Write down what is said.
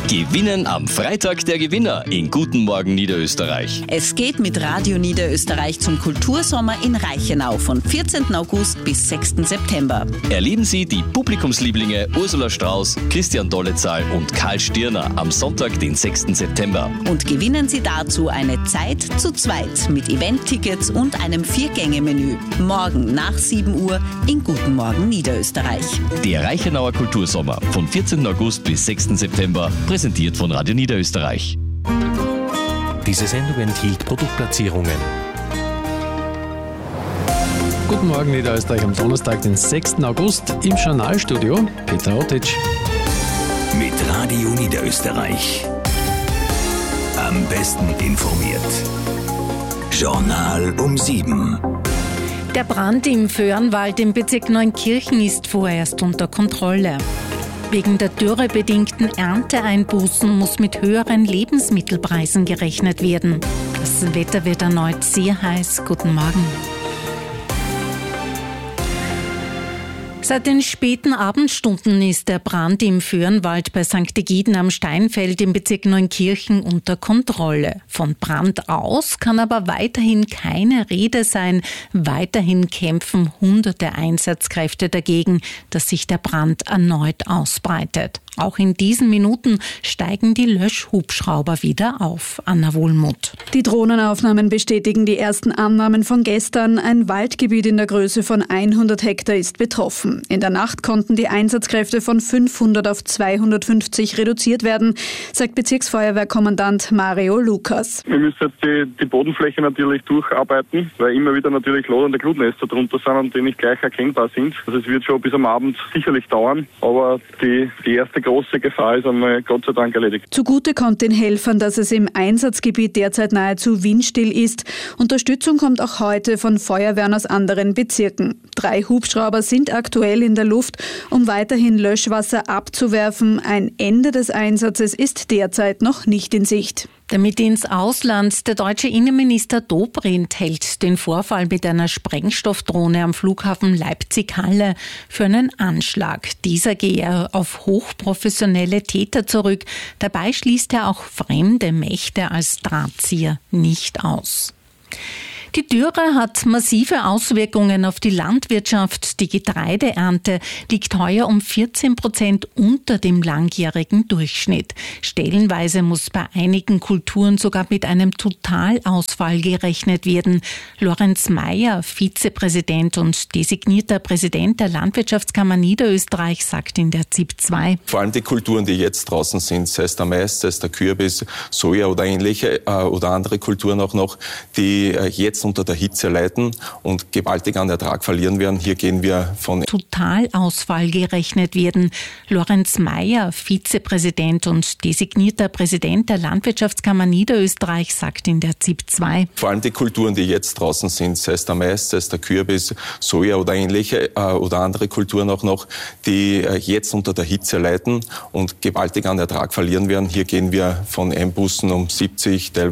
Gewinnen am Freitag der Gewinner in Guten Morgen Niederösterreich. Es geht mit Radio Niederösterreich zum Kultursommer in Reichenau von 14. August bis 6. September. Erleben Sie die Publikumslieblinge Ursula Strauß, Christian Dollezahl und Karl Stirner am Sonntag, den 6. September. Und gewinnen Sie dazu eine Zeit zu zweit mit Eventtickets und einem 4-Gänge-Menü. Morgen nach 7 Uhr in Guten Morgen Niederösterreich. Der Reichenauer Kultursommer von 14. August bis 6. September, präsentiert von Radio Niederösterreich. Diese Sendung enthielt Produktplatzierungen. Guten Morgen Niederösterreich am Donnerstag, den 6. August im Journalstudio. Peter Rotitsch. Mit Radio Niederösterreich. Am besten informiert. Journal um 7. Der Brand im Föhrenwald im Bezirk Neunkirchen ist vorerst unter Kontrolle. Wegen der dürrebedingten Ernteeinbußen muss mit höheren Lebensmittelpreisen gerechnet werden. Das Wetter wird erneut sehr heiß. Guten Morgen. Seit den späten Abendstunden ist der Brand im Föhrenwald bei St. Egiden am Steinfeld im Bezirk Neunkirchen unter Kontrolle. Von Brand aus kann aber weiterhin keine Rede sein. Weiterhin kämpfen hunderte Einsatzkräfte dagegen, dass sich der Brand erneut ausbreitet. Auch in diesen Minuten steigen die Löschhubschrauber wieder auf. Anna Wohlmuth. Die Drohnenaufnahmen bestätigen die ersten Annahmen von gestern. Ein Waldgebiet in der Größe von 100 Hektar ist betroffen. In der Nacht konnten die Einsatzkräfte von 500 auf 250 reduziert werden, sagt Bezirksfeuerwehrkommandant Mario Lukas. Wir müssen jetzt die Bodenfläche natürlich durcharbeiten, weil immer wieder natürlich lodernde Glutnester drunter sind und die nicht gleich erkennbar sind. Also es wird schon bis am Abend sicherlich dauern, aber die erste große Gefahr ist einmal Gott sei Dank erledigt. Zugute kommt den Helfern, dass es im Einsatzgebiet derzeit nahezu windstill ist. Unterstützung kommt auch heute von Feuerwehren aus anderen Bezirken. 3 Hubschrauber sind aktuell in der Luft, um weiterhin Löschwasser abzuwerfen. Ein Ende des Einsatzes ist derzeit noch nicht in Sicht. Damit ins Ausland. Der deutsche Innenminister Dobrindt hält den Vorfall mit einer Sprengstoffdrohne am Flughafen Leipzig-Halle für einen Anschlag. Dieser gehe auf hochprofessionelle Täter zurück. Dabei schließt er auch fremde Mächte als Drahtzieher nicht aus. Die Dürre hat massive Auswirkungen auf die Landwirtschaft. Die Getreideernte liegt heuer um 14% unter dem langjährigen Durchschnitt. Stellenweise muss bei einigen Kulturen sogar mit einem Totalausfall gerechnet werden. Lorenz Mayer, Vizepräsident und designierter Präsident der Landwirtschaftskammer Niederösterreich, sagt in der ZIP 2. Vor allem die Kulturen, die jetzt draußen sind, sei es der Mais, sei es der Kürbis, Soja oder ähnliche oder andere Kulturen auch noch, die jetzt unter der Hitze leiden und gewaltig an Ertrag verlieren werden. Hier gehen wir von Totalausfall gerechnet werden. Lorenz Mayer, Vizepräsident und designierter Präsident der Landwirtschaftskammer Niederösterreich, sagt in der ZIP 2. Vor allem die Kulturen, die jetzt draußen sind, sei es der Mais, sei es der Kürbis, Soja oder ähnliche oder andere Kulturen auch noch, die jetzt unter der Hitze leiden und gewaltig an Ertrag verlieren werden. Hier gehen wir von Einbußen um 70, teilweise